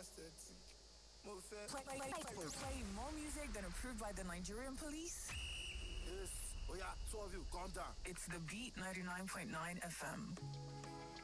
Play more music than approved by the Nigerian police. Yes. Oh yeah, two of you, calm down. It's the Beat 99.9 FM.